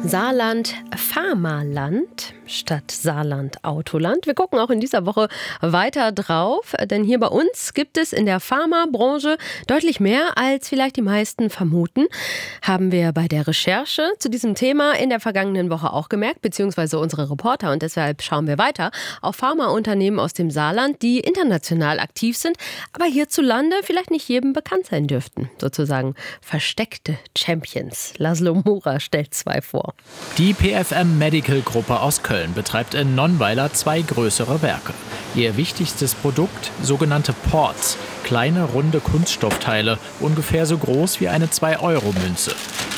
Saarland Pharmaland statt Saarland Autoland. Wir gucken auch in dieser Woche weiter drauf, denn hier bei uns gibt es in der Pharmabranche deutlich mehr, als vielleicht die meisten vermuten. Haben wir bei der Recherche zu diesem Thema in der vergangenen Woche auch gemerkt, beziehungsweise unsere Reporter. Und deshalb schauen wir weiter auf Pharmaunternehmen aus dem Saarland, die international aktiv sind, aber hierzulande vielleicht nicht jedem bekannt sein dürften. Sozusagen versteckte Champions. Laszlo Mura stellt zwei vor. Die PFM Medical Gruppe aus Köln betreibt in Nonnweiler 2 größere Werke. Ihr wichtigstes Produkt, sogenannte Ports, kleine runde Kunststoffteile, ungefähr so groß wie eine 2-Euro-Münze.